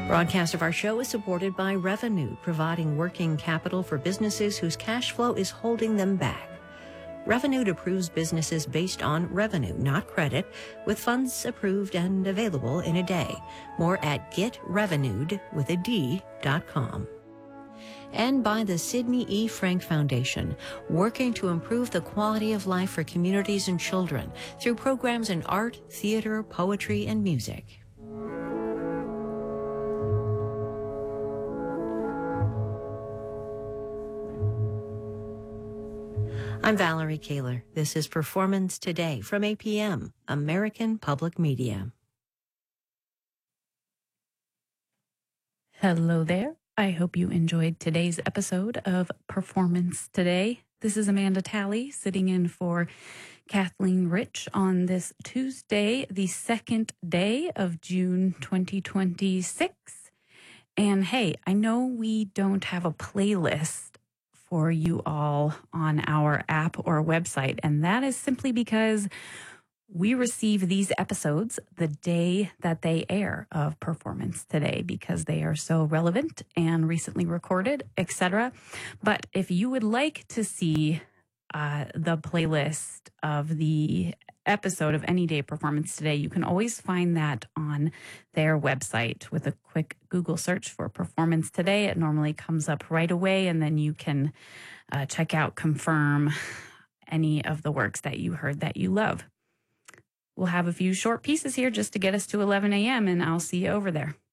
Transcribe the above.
Broadcast of our show is supported by Revolut, providing working capital for businesses whose cash flow is holding them back. Revolut approves businesses based on revenue, not credit, with funds approved and available in a day. More at getrevenued.com. And by the Sidney E. Frank Foundation, working to improve the quality of life for communities and children through programs in art, theater, poetry, and music. I'm Valerie Kaler. This is Performance Today from APM, American Public Media. Hello there. I hope you enjoyed today's episode of Performance Today. This is Amanda Talley sitting in for Kathleen Rich on this Tuesday, the second day of June 2026. And hey, I know we don't have a playlist for you all on our app or website, and that is simply because we receive these episodes the day that they air of Performance Today because they are so relevant and recently recorded, etc. But if you would like to see the playlist of the episode of Any Day Performance Today, you can always find that on their website with a quick Google search for Performance Today. It normally comes up right away, and then you can check out, confirm any of the works that you heard that you love. We'll have a few short pieces here just to get us to 11 a.m., and I'll see you over there.